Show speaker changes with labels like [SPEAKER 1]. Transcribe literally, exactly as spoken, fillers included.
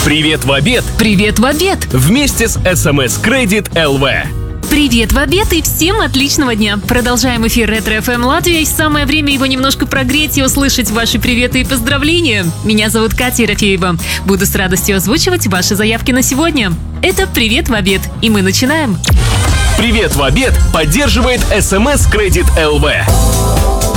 [SPEAKER 1] Привет в обед!
[SPEAKER 2] Привет в обед!
[SPEAKER 1] Вместе с эс эм эс Credit эл ви.
[SPEAKER 2] Привет в обед и всем отличного дня! Продолжаем эфир Ретро эф эм Латвия, и самое время его немножко прогреть и услышать ваши приветы и поздравления. Меня зовут Катя Ерофеева. Буду с радостью озвучивать ваши заявки на сегодня. Это «Привет в обед», и мы начинаем.
[SPEAKER 1] Привет в обед поддерживает эс эм эс Credit эл ви.